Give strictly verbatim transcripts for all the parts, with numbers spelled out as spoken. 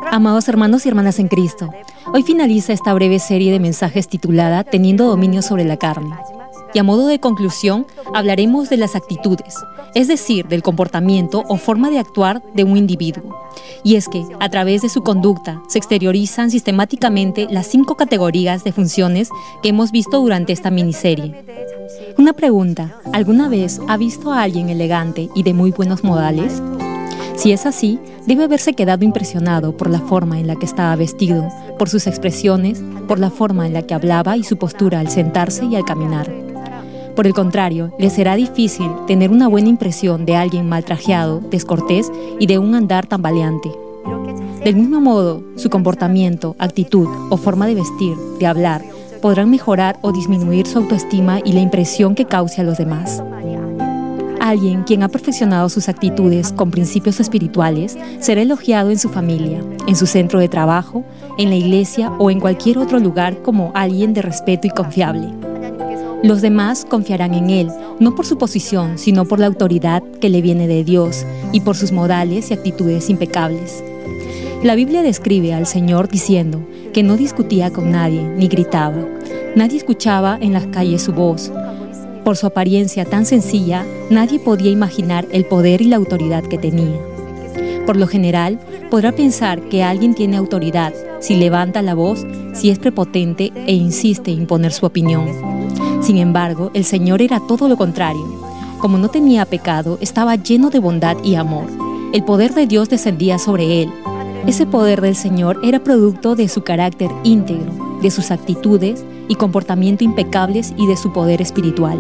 Amados hermanos y hermanas en Cristo, hoy finaliza esta breve serie de mensajes titulada Teniendo dominio sobre la carne. Y a modo de conclusión, hablaremos de las actitudes, es decir, del comportamiento o forma de actuar de un individuo. Y es que, a través de su conducta, se exteriorizan sistemáticamente las cinco categorías de funciones que hemos visto durante esta miniserie. Una pregunta, ¿alguna vez ha visto a alguien elegante y de muy buenos modales? Si es así, debe haberse quedado impresionado por la forma en la que estaba vestido, por sus expresiones, por la forma en la que hablaba y su postura al sentarse y al caminar. Por el contrario, le será difícil tener una buena impresión de alguien mal trajeado, descortés y de un andar tambaleante. Del mismo modo, su comportamiento, actitud o forma de vestir, de hablar, podrán mejorar o disminuir su autoestima y la impresión que cause a los demás. Alguien quien ha perfeccionado sus actitudes con principios espirituales será elogiado en su familia, en su centro de trabajo, en la iglesia o en cualquier otro lugar como alguien de respeto y confiable. Los demás confiarán en él, no por su posición, sino por la autoridad que le viene de Dios y por sus modales y actitudes impecables. La Biblia describe al Señor diciendo que no discutía con nadie ni gritaba. Nadie escuchaba en las calles su voz. Por su apariencia tan sencilla, nadie podía imaginar el poder y la autoridad que tenía. Por lo general, podrá pensar que alguien tiene autoridad si levanta la voz, si es prepotente e insiste en imponer su opinión. Sin embargo, el Señor era todo lo contrario. Como no tenía pecado, estaba lleno de bondad y amor. El poder de Dios descendía sobre él. Ese poder del Señor era producto de su carácter íntegro, de sus actitudes y comportamiento impecables y de su poder espiritual.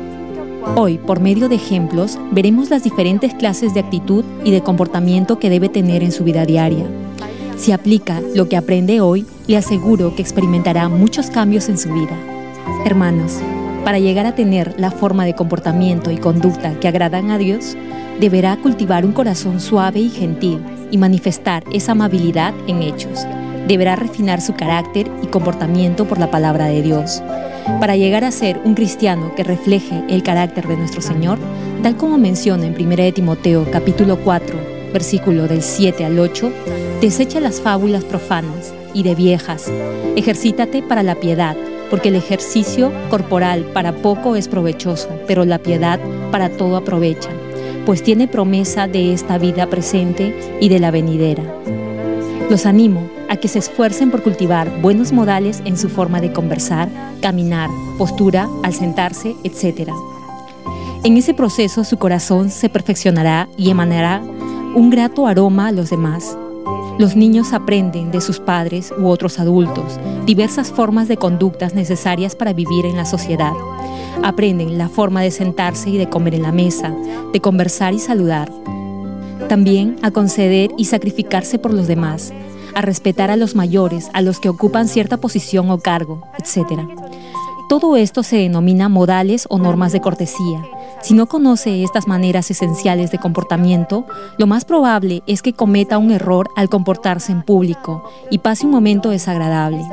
Hoy, por medio de ejemplos, veremos las diferentes clases de actitud y de comportamiento que debe tener en su vida diaria. Si aplica lo que aprende hoy, le aseguro que experimentará muchos cambios en su vida. Hermanos, para llegar a tener la forma de comportamiento y conducta que agradan a Dios, deberá cultivar un corazón suave y gentil y manifestar esa amabilidad en hechos. Deberá refinar su carácter y comportamiento por la palabra de Dios. Para llegar a ser un cristiano que refleje el carácter de nuestro Señor, tal como menciona en primera de Timoteo capítulo cuatro, versículo del siete al ocho, desecha las fábulas profanas y de viejas, ejercítate para la piedad, porque el ejercicio corporal para poco es provechoso, pero la piedad para todo aprovecha, pues tiene promesa de esta vida presente y de la venidera. Los animo a que se esfuercen por cultivar buenos modales en su forma de conversar, caminar, postura, al sentarse, etcétera. En ese proceso su corazón se perfeccionará y emanará un grato aroma a los demás. Los niños aprenden de sus padres u otros adultos diversas formas de conductas necesarias para vivir en la sociedad. Aprenden la forma de sentarse y de comer en la mesa, de conversar y saludar. También a conceder y sacrificarse por los demás, a respetar a los mayores, a los que ocupan cierta posición o cargo, etcétera. Todo esto se denomina modales o normas de cortesía. Si no conoce estas maneras esenciales de comportamiento, lo más probable es que cometa un error al comportarse en público y pase un momento desagradable.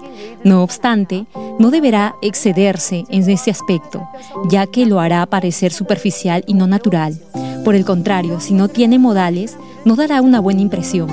No obstante, no deberá excederse en ese aspecto, ya que lo hará parecer superficial y no natural. Por el contrario, si no tiene modales, no dará una buena impresión.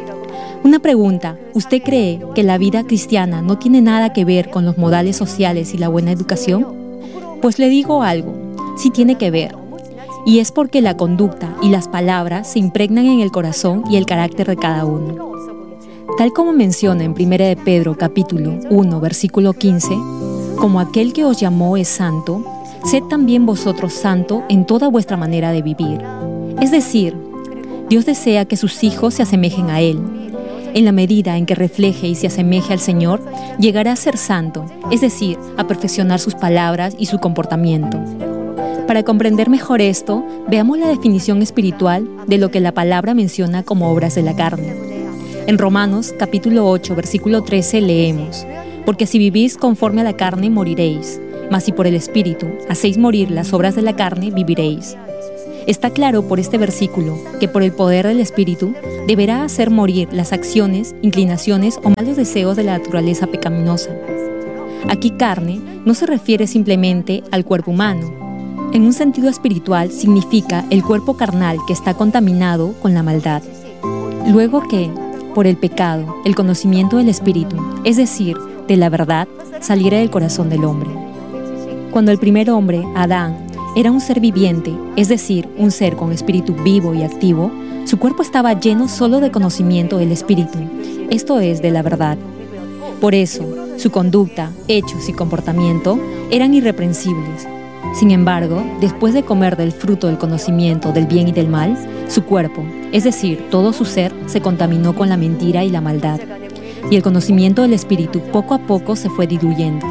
Una pregunta, ¿usted cree que la vida cristiana no tiene nada que ver con los modales sociales y la buena educación? Pues le digo algo, sí tiene que ver. Y es porque la conducta y las palabras se impregnan en el corazón y el carácter de cada uno. Tal como menciona en primera de Pedro capítulo uno, versículo quince, como aquel que os llamó es santo, sed también vosotros santo en toda vuestra manera de vivir. Es decir, Dios desea que sus hijos se asemejen a Él. En la medida en que refleje y se asemeje al Señor, llegará a ser santo, es decir, a perfeccionar sus palabras y su comportamiento. Para comprender mejor esto, veamos la definición espiritual de lo que la palabra menciona como obras de la carne. En Romanos capítulo ocho, versículo trece leemos: porque si vivís conforme a la carne moriréis, mas si por el Espíritu hacéis morir las obras de la carne, viviréis. Está claro por este versículo que por el poder del Espíritu deberá hacer morir las acciones, inclinaciones o malos deseos de la naturaleza pecaminosa. Aquí carne no se refiere simplemente al cuerpo humano. En un sentido espiritual significa el cuerpo carnal que está contaminado con la maldad. Luego que, por el pecado, el conocimiento del Espíritu, es decir, de la verdad, saliera del corazón del hombre. Cuando el primer hombre, Adán, era un ser viviente, es decir, un ser con espíritu vivo y activo, su cuerpo estaba lleno solo de conocimiento del Espíritu, esto es, de la verdad. Por eso, su conducta, hechos y comportamiento eran irreprensibles. Sin embargo, después de comer del fruto del conocimiento del bien y del mal, su cuerpo, es decir, todo su ser, se contaminó con la mentira y la maldad, y el conocimiento del Espíritu poco a poco se fue diluyendo.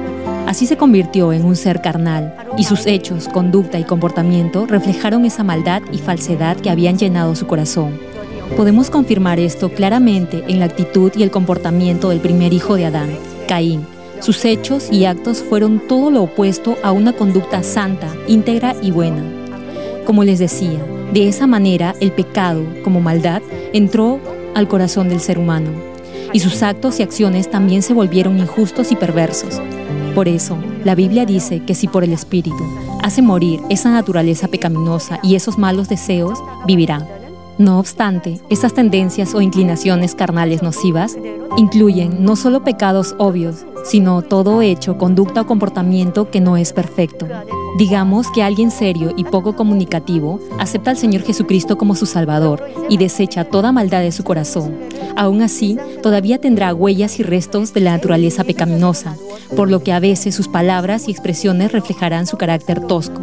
Así se convirtió en un ser carnal, y sus hechos, conducta y comportamiento reflejaron esa maldad y falsedad que habían llenado su corazón. Podemos confirmar esto claramente en la actitud y el comportamiento del primer hijo de Adán, Caín. Sus hechos y actos fueron todo lo opuesto a una conducta santa, íntegra y buena. Como les decía, de esa manera el pecado, como maldad, entró al corazón del ser humano, y sus actos y acciones también se volvieron injustos y perversos. Por eso, la Biblia dice que si por el Espíritu hace morir esa naturaleza pecaminosa y esos malos deseos, vivirá. No obstante, esas tendencias o inclinaciones carnales nocivas incluyen no solo pecados obvios, sino todo hecho, conducta o comportamiento que no es perfecto. Digamos que alguien serio y poco comunicativo acepta al Señor Jesucristo como su Salvador y desecha toda maldad de su corazón. Aún así, todavía tendrá huellas y restos de la naturaleza pecaminosa, por lo que a veces sus palabras y expresiones reflejarán su carácter tosco.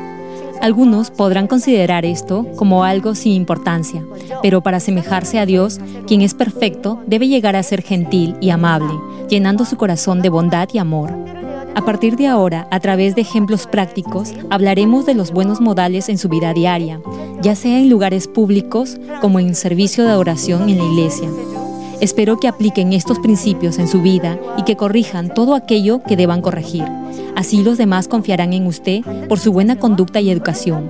Algunos podrán considerar esto como algo sin importancia, pero para asemejarse a Dios, quien es perfecto, debe llegar a ser gentil y amable, llenando su corazón de bondad y amor. A partir de ahora, a través de ejemplos prácticos, hablaremos de los buenos modales en su vida diaria, ya sea en lugares públicos como en servicio de adoración en la iglesia. Espero que apliquen estos principios en su vida y que corrijan todo aquello que deban corregir. Así los demás confiarán en usted por su buena conducta y educación.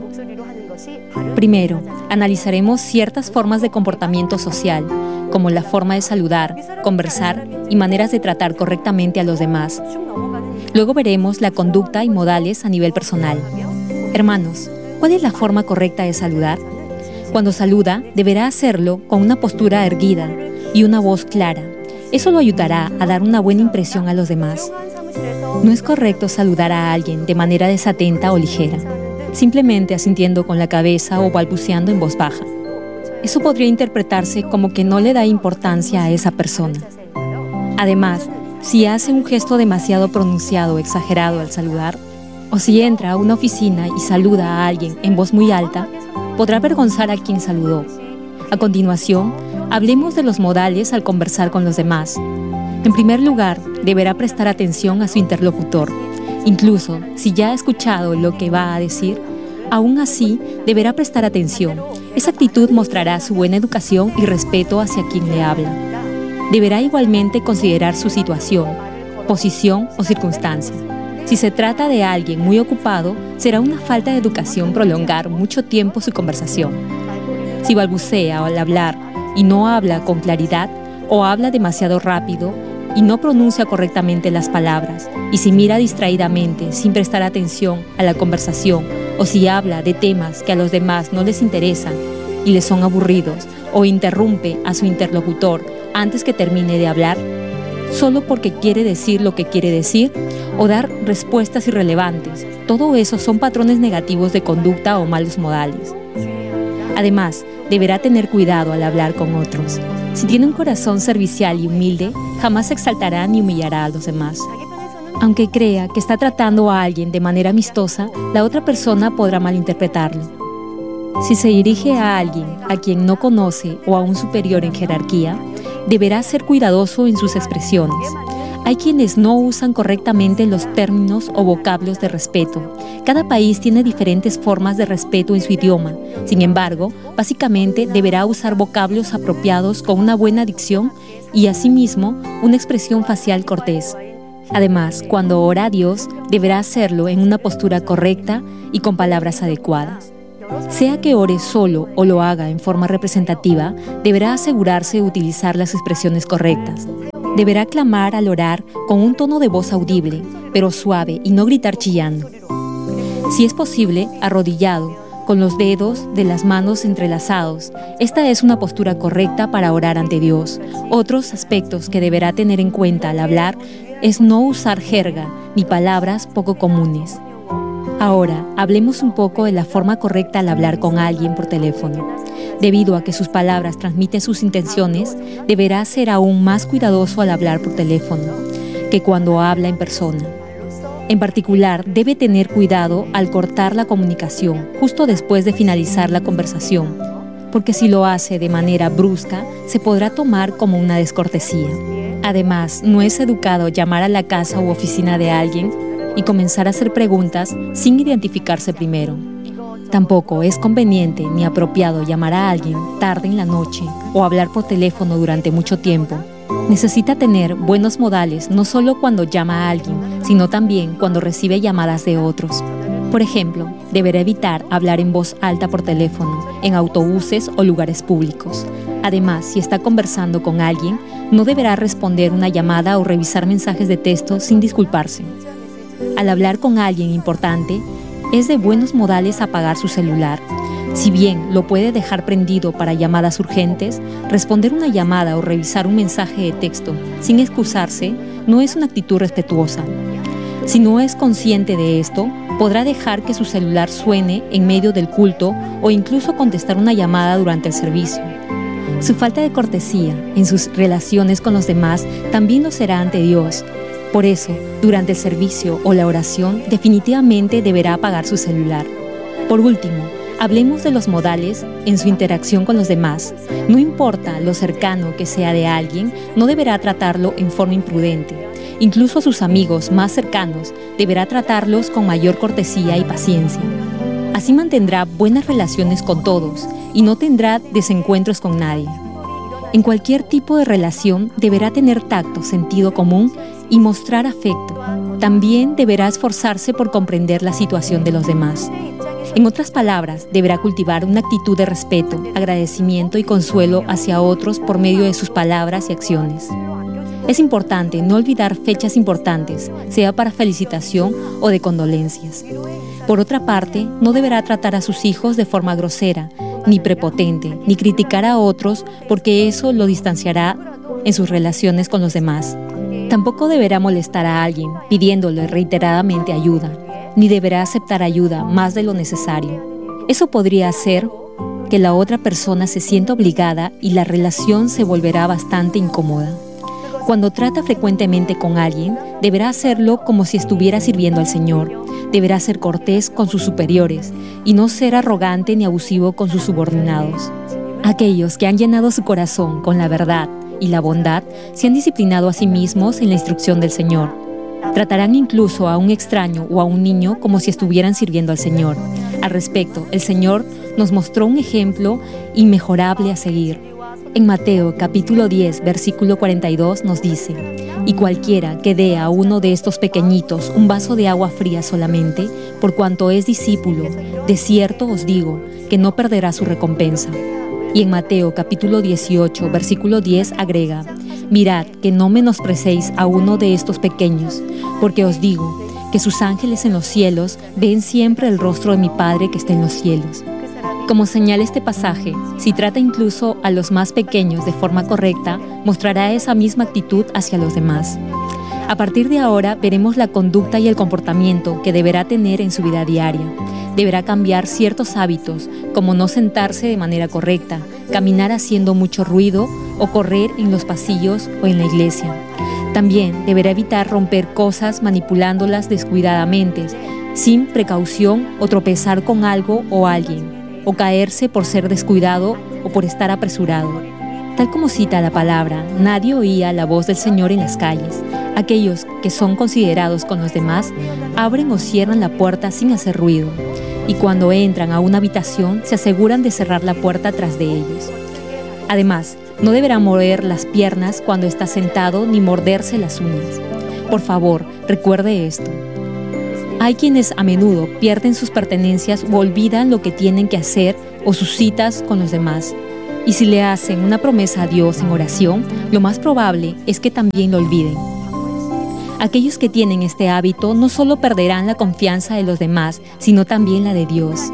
Primero, analizaremos ciertas formas de comportamiento social, como la forma de saludar, conversar y maneras de tratar correctamente a los demás. Luego veremos la conducta y modales a nivel personal. Hermanos, ¿cuál es la forma correcta de saludar? Cuando saluda, deberá hacerlo con una postura erguida y una voz clara. Eso lo ayudará a dar una buena impresión a los demás. No es correcto saludar a alguien de manera desatenta o ligera, simplemente asintiendo con la cabeza o balbuceando en voz baja. Eso podría interpretarse como que no le da importancia a esa persona. Además, si hace un gesto demasiado pronunciado o exagerado al saludar, o si entra a una oficina y saluda a alguien en voz muy alta, podrá avergonzar a quien saludó. A continuación, hablemos de los modales al conversar con los demás. En primer lugar, deberá prestar atención a su interlocutor. Incluso si ya ha escuchado lo que va a decir, aún así deberá prestar atención. Esa actitud mostrará su buena educación y respeto hacia quien le habla. Deberá igualmente considerar su situación, posición o circunstancia. Si se trata de alguien muy ocupado, será una falta de educación prolongar mucho tiempo su conversación. Si balbucea al hablar y no habla con claridad, o habla demasiado rápido y no pronuncia correctamente las palabras, y si mira distraídamente sin prestar atención a la conversación, o si habla de temas que a los demás no les interesan y les son aburridos, o interrumpe a su interlocutor antes que termine de hablar, solo porque quiere decir lo que quiere decir, o dar respuestas irrelevantes, todo eso son patrones negativos de conducta o malos modales. Además, deberá tener cuidado al hablar con otros. Si tiene un corazón servicial y humilde, jamás se exaltará ni humillará a los demás. Aunque crea que está tratando a alguien de manera amistosa, la otra persona podrá malinterpretarlo. Si se dirige a alguien a quien no conoce o a un superior en jerarquía, deberá ser cuidadoso en sus expresiones. Hay quienes no usan correctamente los términos o vocablos de respeto. Cada país tiene diferentes formas de respeto en su idioma. Sin embargo, básicamente deberá usar vocablos apropiados con una buena dicción y, asimismo, una expresión facial cortés. Además, cuando ora a Dios, deberá hacerlo en una postura correcta y con palabras adecuadas. Sea que ore solo o lo haga en forma representativa, deberá asegurarse de utilizar las expresiones correctas. Deberá clamar al orar con un tono de voz audible, pero suave y no gritar chillando. Si es posible, arrodillado, con los dedos de las manos entrelazados. Esta es una postura correcta para orar ante Dios. Otros aspectos que deberá tener en cuenta al hablar es no usar jerga ni palabras poco comunes. Ahora, hablemos un poco de la forma correcta al hablar con alguien por teléfono. Debido a que sus palabras transmiten sus intenciones, deberá ser aún más cuidadoso al hablar por teléfono que cuando habla en persona. En particular, debe tener cuidado al cortar la comunicación justo después de finalizar la conversación, porque si lo hace de manera brusca, se podrá tomar como una descortesía. Además, no es educado llamar a la casa u oficina de alguien y comenzar a hacer preguntas sin identificarse primero. Tampoco es conveniente ni apropiado llamar a alguien tarde en la noche o hablar por teléfono durante mucho tiempo. Necesita tener buenos modales no solo cuando llama a alguien, sino también cuando recibe llamadas de otros. Por ejemplo, deberá evitar hablar en voz alta por teléfono, en autobuses o lugares públicos. Además, si está conversando con alguien, no deberá responder una llamada o revisar mensajes de texto sin disculparse. Al hablar con alguien importante, es de buenos modales apagar su celular. Si bien lo puede dejar prendido para llamadas urgentes, responder una llamada o revisar un mensaje de texto sin excusarse no es una actitud respetuosa. Si no es consciente de esto, podrá dejar que su celular suene en medio del culto o incluso contestar una llamada durante el servicio. Su falta de cortesía en sus relaciones con los demás también lo será ante Dios. Por eso, durante el servicio o la oración, definitivamente deberá apagar su celular. Por último, hablemos de los modales en su interacción con los demás. No importa lo cercano que sea de alguien, no deberá tratarlo en forma imprudente. Incluso a sus amigos más cercanos deberá tratarlos con mayor cortesía y paciencia. Así mantendrá buenas relaciones con todos y no tendrá desencuentros con nadie. En cualquier tipo de relación deberá tener tacto, sentido común y mostrar afecto. También deberá esforzarse por comprender la situación de los demás. En otras palabras, deberá cultivar una actitud de respeto, agradecimiento y consuelo hacia otros por medio de sus palabras y acciones. Es importante no olvidar fechas importantes, sea para felicitación o de condolencias. Por otra parte, no deberá tratar a sus hijos de forma grosera, ni prepotente, ni criticar a otros, porque eso lo distanciará en sus relaciones con los demás. Tampoco deberá molestar a alguien pidiéndole reiteradamente ayuda, ni deberá aceptar ayuda más de lo necesario. Eso podría hacer que la otra persona se sienta obligada y la relación se volverá bastante incómoda. Cuando trata frecuentemente con alguien, deberá hacerlo como si estuviera sirviendo al Señor. Deberá ser cortés con sus superiores y no ser arrogante ni abusivo con sus subordinados. Aquellos que han llenado su corazón con la verdad y la bondad se han disciplinado a sí mismos en la instrucción del Señor. Tratarán incluso a un extraño o a un niño como si estuvieran sirviendo al Señor. Al respecto, el Señor nos mostró un ejemplo inmejorable a seguir. En Mateo capítulo diez, versículo cuarenta y dos nos dice: «Y cualquiera que dé a uno de estos pequeñitos un vaso de agua fría solamente, por cuanto es discípulo, de cierto os digo que no perderá su recompensa». Y en Mateo capítulo dieciocho, versículo diez agrega: «Mirad que no menosprecéis a uno de estos pequeños, porque os digo que sus ángeles en los cielos ven siempre el rostro de mi Padre que está en los cielos». Como señala este pasaje, si trata incluso a los más pequeños de forma correcta, mostrará esa misma actitud hacia los demás. A partir de ahora veremos la conducta y el comportamiento que deberá tener en su vida diaria. Deberá cambiar ciertos hábitos, como no sentarse de manera correcta, caminar haciendo mucho ruido o correr en los pasillos o en la iglesia. También deberá evitar romper cosas manipulándolas descuidadamente, sin precaución o tropezar con algo o alguien, o caerse por ser descuidado o por estar apresurado. Tal como cita la palabra, nadie oía la voz del Señor en las calles. Aquellos que son considerados con los demás abren o cierran la puerta sin hacer ruido, y cuando entran a una habitación se aseguran de cerrar la puerta tras de ellos. Además, no deberá mover las piernas cuando está sentado ni morderse las uñas. Por favor, recuerde esto. Hay quienes a menudo pierden sus pertenencias o olvidan lo que tienen que hacer o sus citas con los demás. Y si le hacen una promesa a Dios en oración, lo más probable es que también lo olviden. Aquellos que tienen este hábito no solo perderán la confianza de los demás, sino también la de Dios.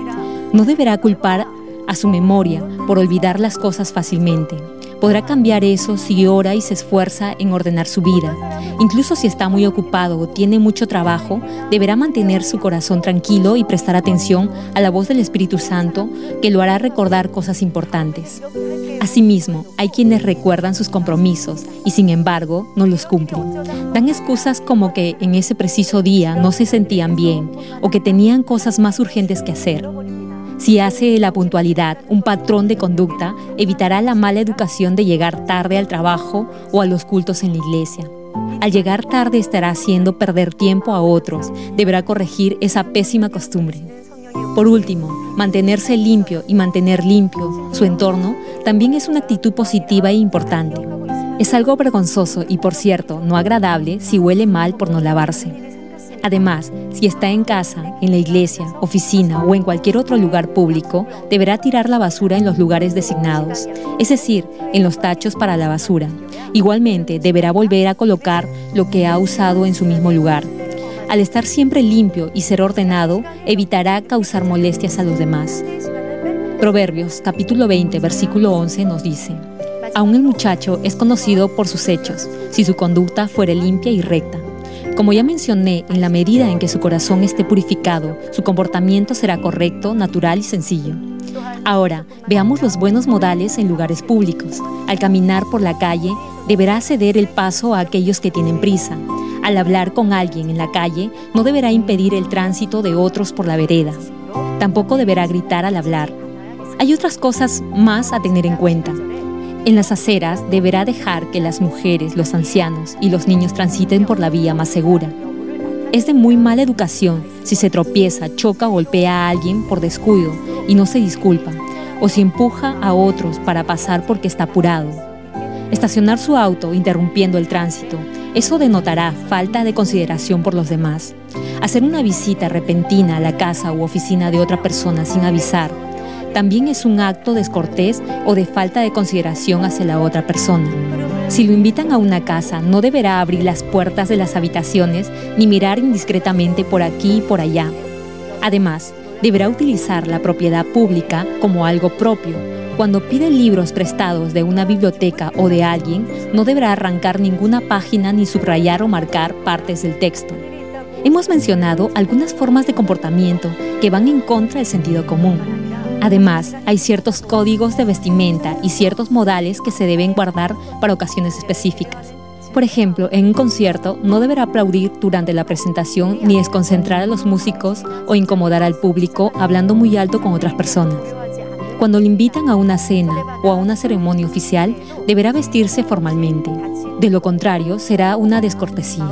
No deberá culpar a su memoria por olvidar las cosas fácilmente. Podrá cambiar eso si ora y se esfuerza en ordenar su vida. Incluso si está muy ocupado o tiene mucho trabajo, deberá mantener su corazón tranquilo y prestar atención a la voz del Espíritu Santo, que lo hará recordar cosas importantes. Asimismo, hay quienes recuerdan sus compromisos y, sin embargo, no los cumplen. Dan excusas como que en ese preciso día no se sentían bien o que tenían cosas más urgentes que hacer. Si hace de la puntualidad un patrón de conducta, evitará la mala educación de llegar tarde al trabajo o a los cultos en la iglesia. Al llegar tarde estará haciendo perder tiempo a otros. Deberá corregir esa pésima costumbre. Por último, mantenerse limpio y mantener limpio su entorno también es una actitud positiva e importante. Es algo vergonzoso y, por cierto, no agradable si huele mal por no lavarse. Además, si está en casa, en la iglesia, oficina o en cualquier otro lugar público, deberá tirar la basura en los lugares designados, es decir, en los tachos para la basura. Igualmente, deberá volver a colocar lo que ha usado en su mismo lugar. Al estar siempre limpio y ser ordenado, evitará causar molestias a los demás. Proverbios, capítulo veinte, versículo once nos dice: «Aún el muchacho es conocido por sus hechos, si su conducta fuere limpia y recta». Como ya mencioné, en la medida en que su corazón esté purificado, su comportamiento será correcto, natural y sencillo. Ahora, veamos los buenos modales en lugares públicos. Al caminar por la calle, deberá ceder el paso a aquellos que tienen prisa. Al hablar con alguien en la calle, no deberá impedir el tránsito de otros por la vereda. Tampoco deberá gritar al hablar. Hay otras cosas más a tener en cuenta. En las aceras deberá dejar que las mujeres, los ancianos y los niños transiten por la vía más segura. Es de muy mala educación si se tropieza, choca o golpea a alguien por descuido y no se disculpa, o si empuja a otros para pasar porque está apurado. Estacionar su auto interrumpiendo el tránsito, eso denotará falta de consideración por los demás. Hacer una visita repentina a la casa u oficina de otra persona sin avisar también es un acto descortés o de falta de consideración hacia la otra persona. Si lo invitan a una casa, no deberá abrir las puertas de las habitaciones ni mirar indiscretamente por aquí y por allá. Además, deberá utilizar la propiedad pública como algo propio. Cuando pide libros prestados de una biblioteca o de alguien, no deberá arrancar ninguna página ni subrayar o marcar partes del texto. Hemos mencionado algunas formas de comportamiento que van en contra del sentido común. Además, hay ciertos códigos de vestimenta y ciertos modales que se deben guardar para ocasiones específicas. Por ejemplo, en un concierto no deberá aplaudir durante la presentación ni desconcentrar a los músicos o incomodar al público hablando muy alto con otras personas. Cuando le invitan a una cena o a una ceremonia oficial, deberá vestirse formalmente. De lo contrario, será una descortesía.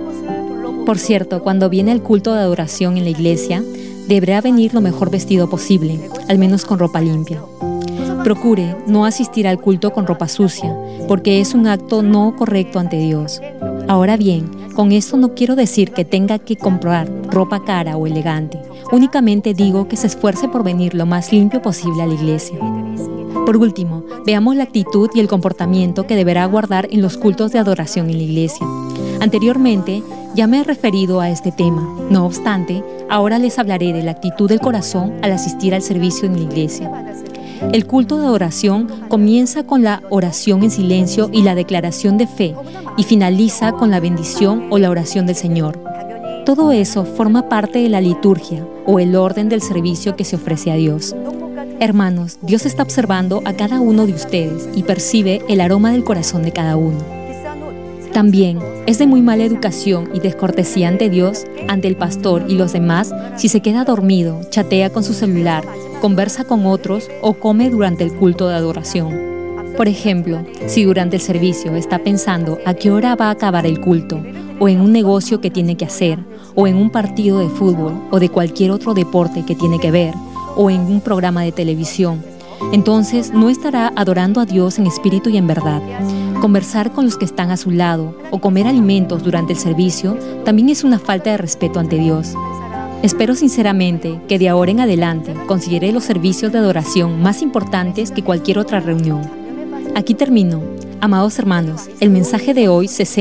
Por cierto, cuando viene el culto de adoración en la iglesia, deberá venir lo mejor vestido posible, al menos con ropa limpia. Procure no asistir al culto con ropa sucia, porque es un acto no correcto ante Dios. Ahora bien, con esto no quiero decir que tenga que comprar ropa cara o elegante. Únicamente digo que se esfuerce por venir lo más limpio posible a la iglesia. Por último, veamos la actitud y el comportamiento que deberá guardar en los cultos de adoración en la iglesia. Anteriormente, ya me he referido a este tema. No obstante, ahora les hablaré de la actitud del corazón al asistir al servicio en la iglesia. El culto de adoración comienza con la oración en silencio y la declaración de fe, y finaliza con la bendición o la oración del Señor. Todo eso forma parte de la liturgia o el orden del servicio que se ofrece a Dios. Hermanos, Dios está observando a cada uno de ustedes y percibe el aroma del corazón de cada uno. También es de muy mala educación y descortesía ante Dios, ante el pastor y los demás, si se queda dormido, chatea con su celular, conversa con otros o come durante el culto de adoración. Por ejemplo, si durante el servicio está pensando a qué hora va a acabar el culto, o en un negocio que tiene que hacer, o en un partido de fútbol o de cualquier otro deporte que tiene que ver, o en un programa de televisión, entonces no estará adorando a Dios en espíritu y en verdad. Conversar con los que están a su lado o comer alimentos durante el servicio también es una falta de respeto ante Dios. Espero sinceramente que de ahora en adelante considere los servicios de adoración más importantes que cualquier otra reunión. Aquí termino. Amados hermanos, el mensaje de hoy se